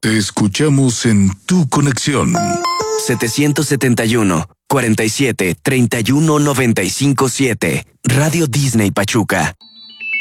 Te escuchamos en tu conexión. 771-47-31-95-7. Radio Disney Pachuca.